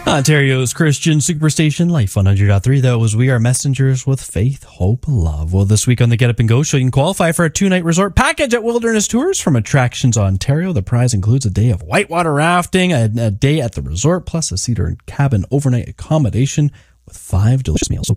Ontario's Christian Superstation, Life 100.3. That was We Are Messengers with Faith, Hope, Love. Well, this week on the Get Up and Go show, you can qualify for a 2-night resort package at Wilderness Tours from Attractions Ontario. The prize includes a day of whitewater rafting, a day at the resort, plus a cedar cabin overnight accommodation with 5 delicious meals.